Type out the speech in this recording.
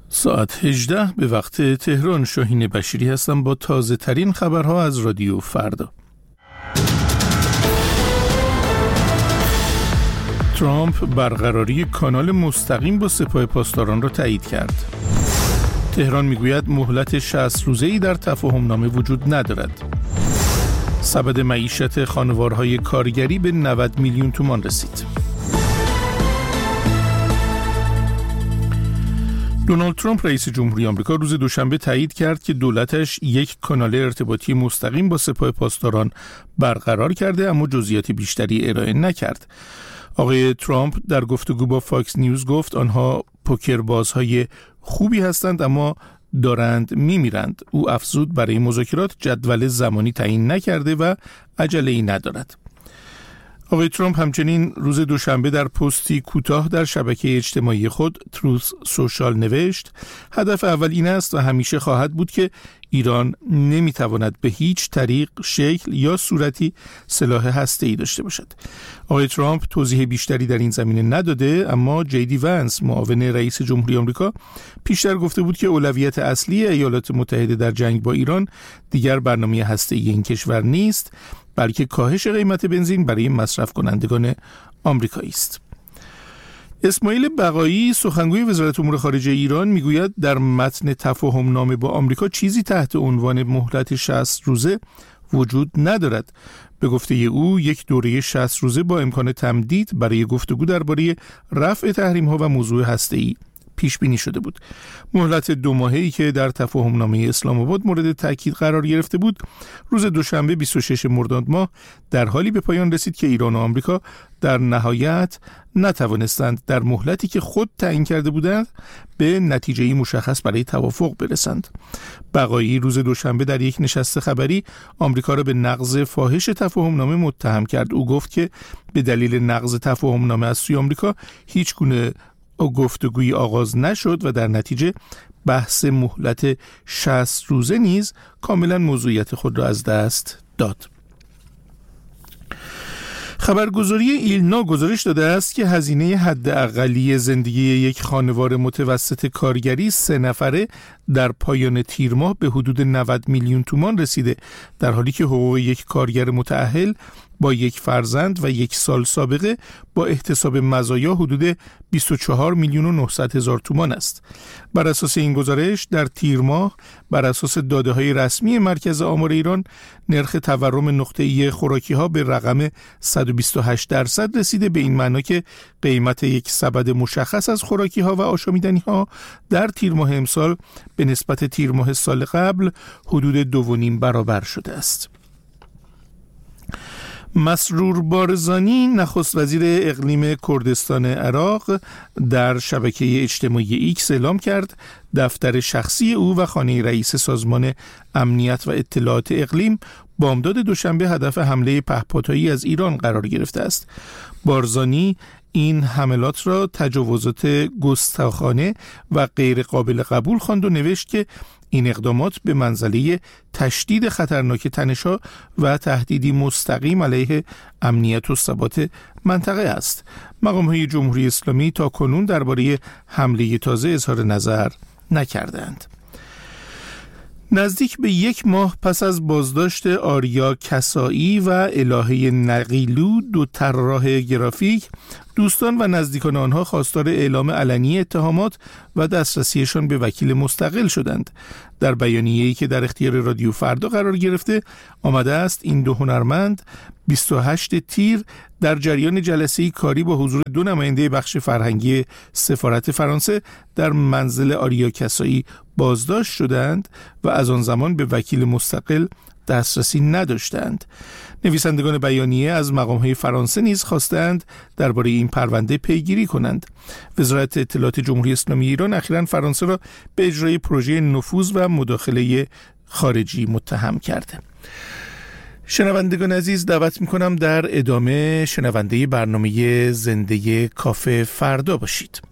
ساعت 18 به وقت تهران. شاهین بشیری هستم با تازه ترین خبرها از رادیو فردا. ترامپ برقراری کانال مستقیم با سپاه پاسداران را تایید کرد. تهران میگوید مهلت 60 روزه‌ای در تفاهم نامه وجود ندارد. سبد معیشت خانوارهای کارگری به 90 میلیون تومان رسید. دونالد ترامپ رئیس جمهوری آمریکا روز دوشنبه تایید کرد که دولتش یک کانال ارتباطی مستقیم با سپاه پاسداران برقرار کرده، اما جزئیات بیشتری ارائه نکرد. آقای ترامپ در گفتگو با فاکس نیوز گفت آنها پوکربازهای خوبی هستند اما دارند میمیرند. او افزود برای مذاکرات جدول زمانی تعیین نکرده و عجله‌ای ندارد. آقای ترامپ همچنین روز دوشنبه در پستی کوتاه در شبکه اجتماعی خود تروث سوشال نوشت هدف اول این است و همیشه خواهد بود که ایران نمیتواند به هیچ طریق، شکل یا صورتی سلاح هسته‌ای داشته باشد. آقای ترامپ توضیح بیشتری در این زمینه نداده، اما جی دی ونس معاون رئیس جمهوری آمریکا پیشتر گفته بود که اولویت اصلی ایالات متحده در جنگ با ایران دیگر برنامه هسته‌ای این کشور نیست، بلکه کاهش قیمت بنزین برای مصرف کنندگان آمریکایی است. اسماعیل بقایی سخنگوی وزارت امور خارجه ایران میگوید در متن تفاهم نامه با آمریکا چیزی تحت عنوان مهلت 60 روزه وجود ندارد. به گفته او یک دوره 60 روزه با امکان تمدید برای گفتگو درباره رفع تحریم‌ها و موضوع هسته‌ای پیش بینی شده بود. مهلت 2 ماهه‌ای که در تفاهم نامه اسلام آباد مورد تاکید قرار گرفته بود، روز دوشنبه 26 مرداد ماه در حالی به پایان رسید که ایران و آمریکا در نهایت نتوانستند در مهلتی که خود تعیین کرده بودند به نتیجه‌ای مشخص برای توافق برسند. بقایی روز دوشنبه در یک نشست خبری آمریکا را به نقض فاحش تفاهم نامه متهم کرد. او گفت که به دلیل نقض تفاهم نامه از سوی آمریکا هیچ گونه گفتگویی آغاز نشد و در نتیجه بحث مهلت 60 روزه نیز کاملا موضوعیت خود را از دست داد. خبرگزاری ایلنا گزارش داده است که هزینه حداقلی زندگی یک خانوار متوسط کارگری 3 نفره در پایان تیر ماه به حدود 90 میلیون تومان رسیده، در حالی که حقوق یک کارگر متأهل با یک فرزند و 1 سال سابقه با احتساب مزایا حدود 24 میلیون و 900 هزار تومان است. بر اساس این گزارش در تیر ماه بر اساس داده‌های رسمی مرکز آمار ایران نرخ تورم نقطه‌ای خوراکی‌ها به رقم 128% رسیده، به این معنا که قیمت یک سبد مشخص از خوراکی‌ها و آشامیدنی‌ها در تیر ماه امسال به نسبت تیر ماه سال قبل حدود 2.5 برابر شده است. مسرور بارزانی نخست وزیر اقلیم کردستان عراق در شبکه اجتماعی ایکس اعلام کرد دفتر شخصی او و خانه رئیس سازمان امنیت و اطلاعات اقلیم بامداد دوشنبه هدف حمله پهپادهایی از ایران قرار گرفته است. بارزانی این حملات را تجاوزات گستاخانه و غیر قابل قبول خواند و نوشت که این اقدامات به منزله تشدید خطرناک تنش‌ها و تهدیدی مستقیم علیه امنیت و ثبات منطقه است. مقام‌های جمهوری اسلامی تا کنون درباره حمله تازه اظهار نظر نکردند. نزدیک به 1 ماه پس از بازداشت آریا کسایی و الهه نقیلو، 2 طراح گرافیک، دوستان و نزدیکان آنها خواستار اعلام علنی اتهامات و دسترسیشان به وکیل مستقل شدند. در بیانیه‌ای که در اختیار رادیو فردا قرار گرفته آمده است این 2 هنرمند 28 تیر در جریان جلسه‌ای کاری با حضور 2 نماینده بخش فرهنگی سفارت فرانسه در منزل آریا کسایی بازداشت شدند و از آن زمان به وکیل مستقل دسترسی نداشتند. نویسندگان بیانیه از مقام‌های فرانسه نیز خواستند درباره این پرونده پیگیری کنند. وزارت اطلاعات جمهوری اسلامی ایران اخیراً فرانسه را به اجرای پروژه نفوذ و مداخله خارجی متهم کرده. شنوندگان عزیز، دعوت می‌کنم در ادامه شنونده برنامه زنده کافه فردا باشید.